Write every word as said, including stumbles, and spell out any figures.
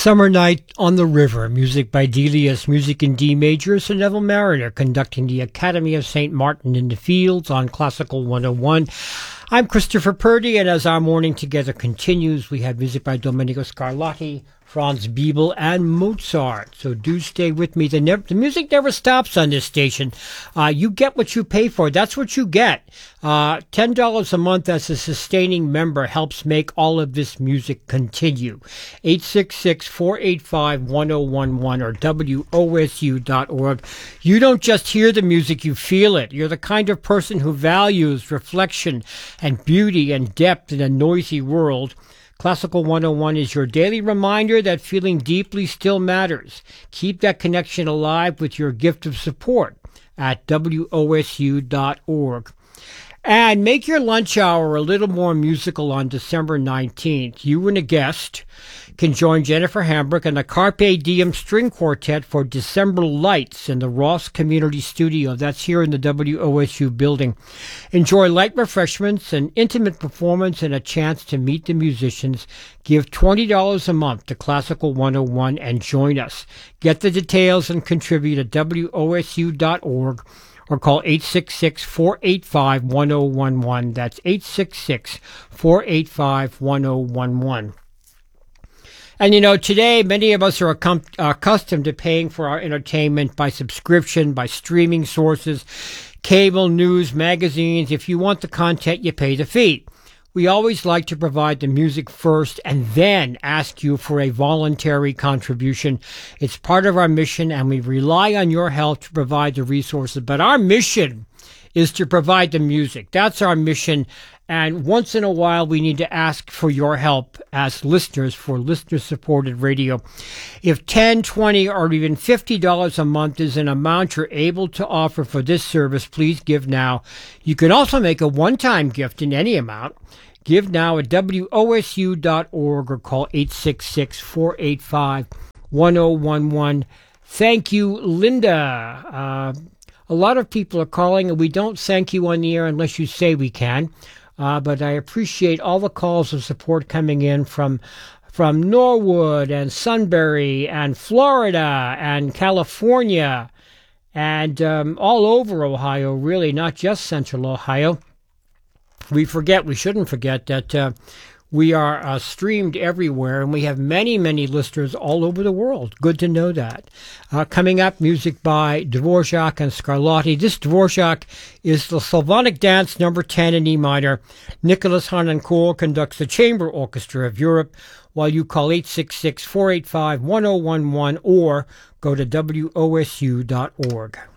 Summer Night on the River, music by Delius, music in D major, Sir Neville Marriner conducting the Academy of Saint Martin in the Fields on Classical one oh one. I'm Christopher Purdy, and as our morning together continues, we have music by Domenico Scarlatti, Franz Biebel, and Mozart. So do stay with me. The, never, the music never stops on this station. Uh, you get what you pay for. That's what you get. Uh, ten dollars a month as a sustaining member helps make all of this music continue. eight six six, four eight five, one oh one one or W O S U dot org. You don't just hear the music, you feel it. You're the kind of person who values reflection and beauty and depth in a noisy world. Classical one oh one is your daily reminder that feeling deeply still matters. Keep that connection alive with your gift of support at W O S U dot org. And make your lunch hour a little more musical on December nineteenth. You and a guest can join Jennifer Hambrick and the Carpe Diem String Quartet for December Lights in the Ross Community Studio. That's here in the W O S U building. Enjoy light refreshments, an intimate performance, and a chance to meet the musicians. Give twenty dollars a month to Classical one oh one and join us. Get the details and contribute at W O S U dot org. Or call eight six six, four eight five, one oh one one. That's eight six six, four eight five, one oh one one. And, you know, today many of us are accum- accustomed to paying for our entertainment by subscription, by streaming sources, cable, news, magazines. If you want the content, you pay the fee. We always like to provide the music first and then ask you for a voluntary contribution. It's part of our mission, and we rely on your help to provide the resources. But our mission is to provide the music. That's our mission. And once in a while, we need to ask for your help as listeners for listener-supported radio. If ten dollars, twenty dollars, or even fifty dollars a month is an amount you're able to offer for this service, please give now. You can also make a one-time gift in any amount. Give now at W O S U dot org or call eight six six, four eight five, one oh one one. Thank you, Linda. Uh, a lot of people are calling, and we don't thank you on the air unless you say we can. Uh, but I appreciate all the calls of support coming in from from Norwood and Sunbury and Florida and California and um, all over Ohio, really, not just Central Ohio. We forget, we shouldn't forget that uh, we are uh, streamed everywhere, and we have many, many listeners all over the world. Good to know that. Uh, coming up, music by Dvorak and Scarlatti. This Dvorak is the Slavonic Dance number ten in E minor. Nicholas Harnoncourt conducts the Chamber Orchestra of Europe, while you call eight six six, four eight five, one oh one one or go to W O S U dot org.